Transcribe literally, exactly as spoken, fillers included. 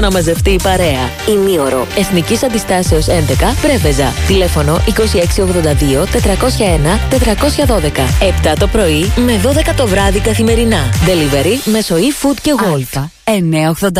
Να μαζευτεί η παρέα. Ημίωρο Εθνικής Αντιστάσεως έντεκα Πρέβεζα. Τηλέφωνο είκοσι έξι ογδόντα δύο τετρακόσια ένα τετρακόσια δώδεκα. επτά το πρωί με δώδεκα το βράδυ καθημερινά. Delivery μέσω e-food και Wolf. εννιακόσια ογδόντα